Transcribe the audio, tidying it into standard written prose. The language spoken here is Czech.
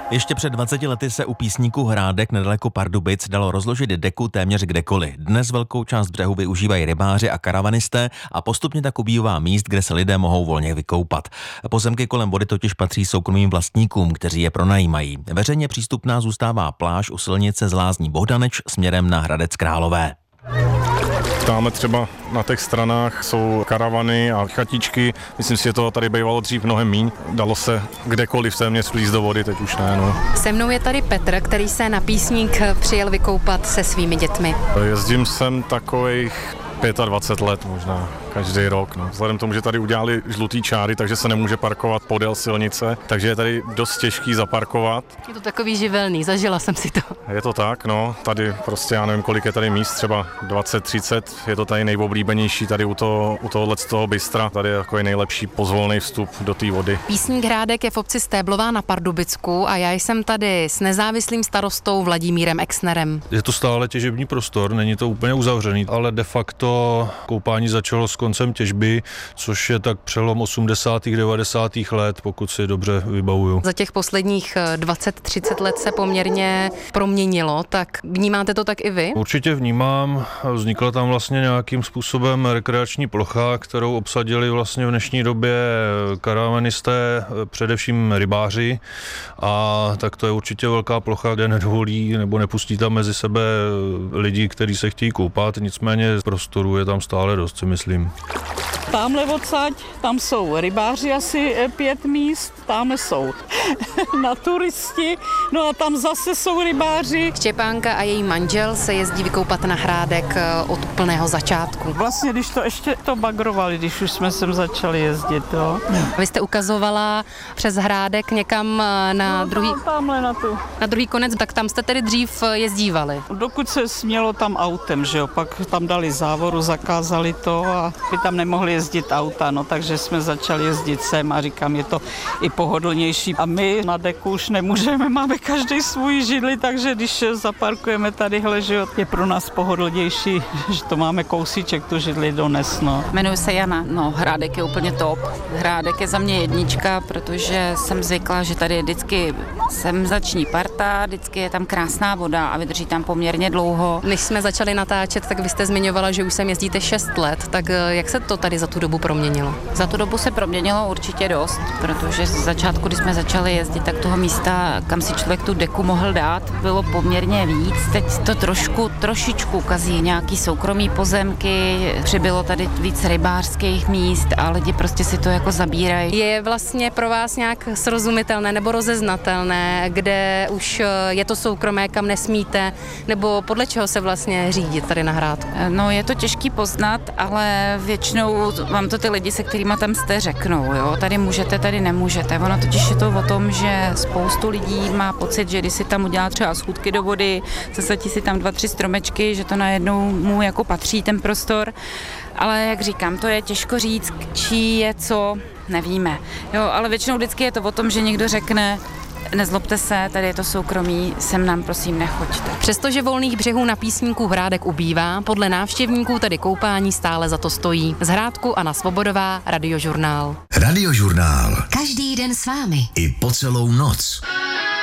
Ještě před 20 lety se u písníku Hrádek nedaleko Pardubic dalo rozložit deku téměř kdekoliv. Dnes velkou část břehu využívají rybáři a karavanisté a postupně tak ubývá míst, kde se lidé mohou volně vykoupat. Pozemky kolem vody totiž patří soukromým vlastníkům, kteří je pronajímají. Veřejně přístupná zůstává pláž u silnice z Lázní Bohdaneč směrem na Hradec Králové. Tamhle třeba na těch stranách jsou karavany a chatičky. Myslím si, že to tady bývalo dřív mnohem míň. Dalo se kdekoliv téměř vlízt do vody, teď už ne. No. Se mnou je tady Petr, který se na Písník přijel vykoupat se svými dětmi. Jezdím sem takových 25 let možná, každý rok. No. Vzhledem k tomu, že tady udělali žlutý čáry, takže se nemůže parkovat podél silnice, takže je tady dost těžký zaparkovat. Je to takový živelný, zažila jsem si to. Je to tak, no, tady prostě já nevím, kolik je tady míst, třeba 20-30, je to tady nejoblíbenější tady u tohoto bystra, tady je takový nejlepší pozvolný vstup do té vody. Písník Hrádek je v obci Stéblová na Pardubicku a já jsem tady s nezávislým starostou Vladimírem Exnerem. Je to stále těžební prostor, není to úplně uzavřený, ale de facto koupání začalo s koncem těžby, což je tak přelom 80. 90. let, pokud si dobře vybavuju. Za těch posledních 20-30 let se poměrně proměnilo, tak vnímáte to tak i vy? Určitě vnímám, vznikla tam vlastně nějakým způsobem rekreační plocha, kterou obsadili vlastně v dnešní době karavanisté, především rybáři, a tak to je určitě velká plocha, kde nedovolí nebo nepustí tam mezi sebe lidi, kteří se chtějí koupat, nicméně prostoru je tam stále dost, si myslím. Tamhle odsaď, tam jsou rybáři asi 5 míst, tamhle jsou na turisti, no a tam zase jsou rybáři. Štěpánka a její manžel se jezdí vykoupat na Hrádek od úplného začátku. Vlastně, když to ještě to bagrovali, když už jsme sem začali jezdit, jo. Vy jste ukazovala přes Hrádek někam na druhý konec, tak tam jste tedy dřív jezdívali. Dokud se smělo tam autem, že jo, pak tam dali závoru, zakázali to a by tam nemohli jezdit auta, no takže jsme začali jezdit sem a říkám, je to i pohodlnější. A my na deku už nemůžeme, máme každý svůj židli, takže když zaparkujeme tadyhle, že jo, je pro nás pohodlnější, že to máme kousíček tu židli dones, no. Jmenuji se Jana, no Hrádek je úplně top. Hrádek je za mě jednička, protože jsem zvykla, že tady je vždycky senzační parta, vždycky je tam krásná voda a vydrží tam poměrně dlouho. Než jsme začali natáčet, tak vy jste zmiňovala, že už sem jezdíte 6 let, tak jak se to tady za tu dobu proměnilo? Za tu dobu se proměnilo určitě dost, protože z začátku, když jsme začali jezdit, tak toho místa, kam si člověk tu deku mohl dát, bylo poměrně víc. Teď to trošičku kazí nějaký soukromý pozemky, přibylo tady víc rybářských míst a lidi prostě si to jako zabírají. Je vlastně pro vás nějak srozumitelné nebo rozeznatelné, kde už je to soukromé, kam nesmíte, nebo podle čeho se vlastně řídit tady na Hrádku? No, je to těžký poznat, ale většinou vám to ty lidi, se kterýma tam jste, řeknou, jo, tady můžete, tady nemůžete. Ono totiž je to o tom, že spoustu lidí má pocit, že když si tam udělá třeba schůdky do vody, zasadí si tam 2-3 stromečky, že to najednou mu jako patří ten prostor, ale jak říkám, to je těžko říct, čí je co, nevíme. Jo, ale většinou vždycky je to o tom, že někdo řekne, nezlobte se, tady je to soukromí, sem nám prosím nechoďte. Přestože volných břehů na Písníku Hrádek ubývá, podle návštěvníků tady koupání stále za to stojí. Z Hrádku Anna Svobodová, Radiožurnál. Radiožurnál. Každý den s vámi. I po celou noc.